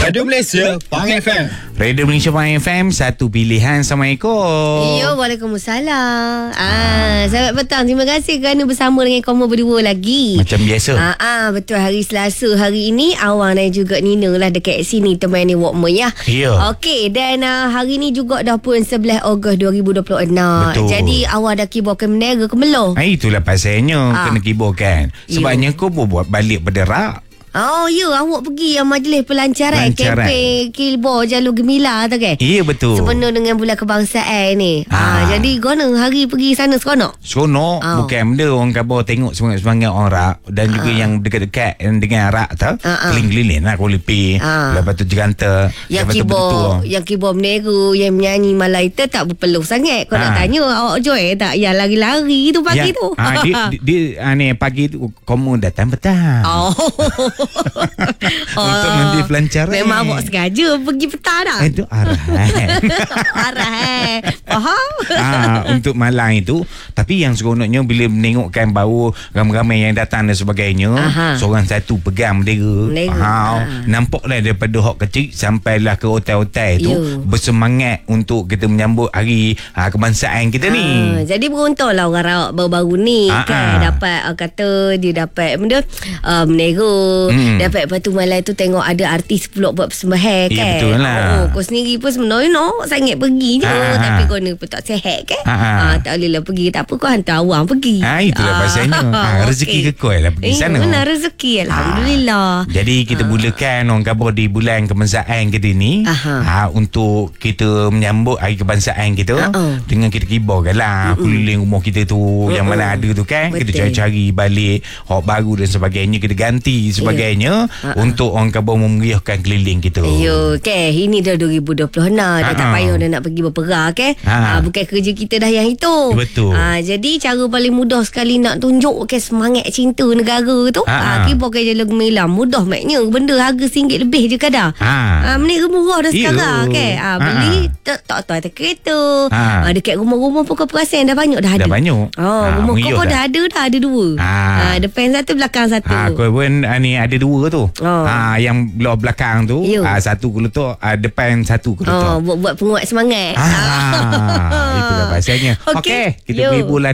Radio Malaysia Pang FM. Radio Malaysia Pang FM, satu pilihan. Assalamualaikum. Yo, Waalaikumsalam. Selamat petang. Terima kasih kerana bersama dengan kamu berdua lagi. Macam biasa. Betul, hari Selasa hari ini Awang dan juga Nina lah dekat sini temani Walkman ya. Ya. Okey, dan hari ni juga dah pun 11 Ogos 2026. Betul. Jadi awak dah kibarkan menera ke belum? Itulah pasalnya kena kibarkan. Sebabnya kau buat balik pada rak. Oh ya, awak pergi yang majlis pelancaran kempen Kilbor Jalur Gemilar tu kan? Ya, betul. Sepenuh dengan bulan kebangsaan ni. Jadi gona hari pergi sana seronok? Seronok. Bukan benda orang khabar tengok semangat-semangat orang rak. Dan juga yang dekat-dekat dengan rak tu, keliling-keliling lah kulipi. Lepas tu Jeganta. Yang keyboard meneru, yang menyanyi Malaita tak berpeluh sangat. Kau nak tanya awak join tak? Yang lari-lari tu pagi tu. Dia ni pagi tu kamu datang petang. Untuk nanti pelancaran. Memang awak sengaja pergi petang tak? Itu arahan. Arahan. Faham? Untuk malam itu. Tapi yang seronoknya bila menengokkan bahawa ramai-ramai yang datang dan sebagainya, seorang satu pegang bendera. Nampaklah daripada hok kecil sampailah ke hotel-hotel tu bersemangat untuk kita menyambut hari kebangsaan kita ni. Jadi beruntunglah orang rawak baru-baru ni kan dapat kata dia dapat benda menera. Dapat lepas tu malam tu tengok ada artis pula buat persembahan kan. Ya, betul lah. Kau sendiri pun sebenarnya sangat pergi je. Tapi kau ni pun tak sihat kan. Tak boleh lah pergi. Tak apa, kau hantar awang pergi. Itulah pasalnya. Rezeki kekoi lah pergi sana. Benar, rezeki. Alhamdulillah. Jadi kita mulakan orang khabar di bulan kebangsaan kita ni. Untuk kita menyambut hari kebangsaan kita dengan kita kibarkan lah keliling rumah kita tu yang mana ada tu kan. Betul. Kita cari-cari balik hok baru dan sebagainya, kita ganti sebagainya untuk orang khabar memeriahkan keliling kita. Ini dah 2026 dah tak payah dah nak pergi berperang kan. Bukan kerja kita dah yang itu. Betul. Jadi cara paling mudah sekali nak tunjuk semangat cinta negara tu, kibarkan Jalur Gemilar. Mudah maknya, benda harga RM1 lebih je kadang. Menira murah dah sekarang kan. Beli tak tahu atas kereta. Dekat rumah-rumah pun kau perasan dah banyak dah ada. Dah banyak. Rumah kau pun dah ada dua. Depan satu, belakang satu. Kau pun ni ada dua tu. Yang belah belakang tu, satu kelutuk, depan satu kelutuk. Buat penguat semangat. Itulah pasalnya. Okey, kita beri bulan